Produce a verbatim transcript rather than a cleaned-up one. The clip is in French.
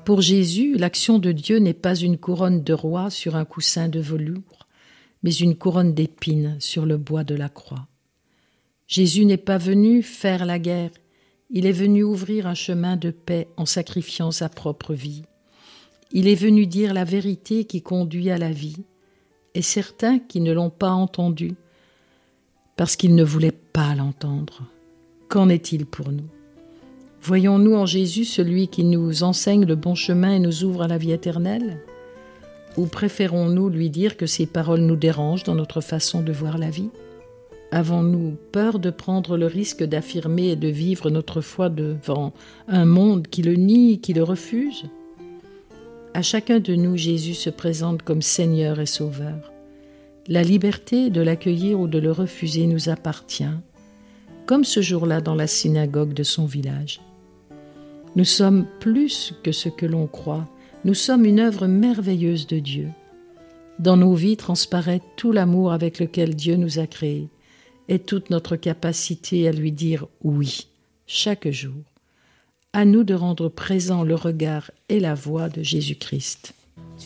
Pour Jésus, l'action de Dieu n'est pas une couronne de roi sur un coussin de velours, mais une couronne d'épines sur le bois de la croix. Jésus n'est pas venu faire la guerre, il est venu ouvrir un chemin de paix en sacrifiant sa propre vie. Il est venu dire la vérité qui conduit à la vie, et certains qui ne l'ont pas entendu, parce qu'ils ne voulaient pas l'entendre. Qu'en est-il pour nous ? Voyons-nous en Jésus celui qui nous enseigne le bon chemin et nous ouvre à la vie éternelle ? Ou préférons-nous lui dire que ses paroles nous dérangent dans notre façon de voir la vie ? Avons-nous peur de prendre le risque d'affirmer et de vivre notre foi devant un monde qui le nie, qui le refuse ? À chacun de nous, Jésus se présente comme Seigneur et Sauveur. La liberté de l'accueillir ou de le refuser nous appartient, comme ce jour-là dans la synagogue de son village. Nous sommes plus que ce que l'on croit, nous sommes une œuvre merveilleuse de Dieu. Dans nos vies transparaît tout l'amour avec lequel Dieu nous a créés et toute notre capacité à lui dire oui, chaque jour. À nous de rendre présent le regard et la voix de Jésus-Christ.